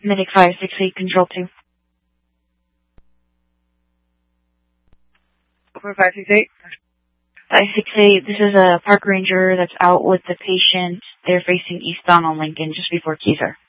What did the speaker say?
Medic 568, Control 2. Over 568. 568, this is a park ranger that's out with the patient. They're facing eastbound on Lincoln just before Keyser.